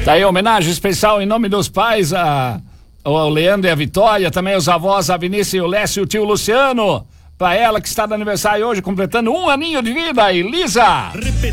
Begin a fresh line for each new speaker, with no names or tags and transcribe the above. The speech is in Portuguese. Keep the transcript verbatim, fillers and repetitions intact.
Tá aí, homenagem especial em nome dos pais, a, o Leandro e a Vitória, também os avós, a Vinícius e o Lécio e o tio Luciano. Pra ela que está de aniversário hoje, completando um aninho de vida, Elisa.